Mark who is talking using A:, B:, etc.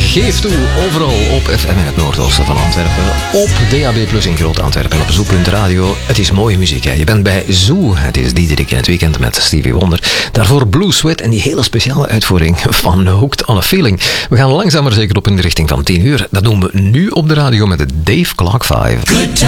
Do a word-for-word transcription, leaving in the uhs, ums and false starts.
A: Geef toe, overal op F M in het noordoosten van Antwerpen, op D A B plus in Groot Antwerpen en op Zoo punt radio. Het is mooie muziek, hè. Je bent bij Zoo, het is Diederik in het weekend met Stevie Wonder. Daarvoor Blue Sweat en die hele speciale uitvoering van Hooked on a Feeling. We gaan langzaam maar zeker op in de richting van tien uur. Dat doen we nu op de radio met de Dave Clark vijf.